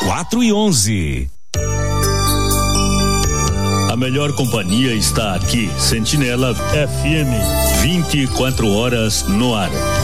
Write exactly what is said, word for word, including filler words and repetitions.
quatro e onze. A melhor companhia está aqui. Sentinela F M, vinte e quatro horas no ar.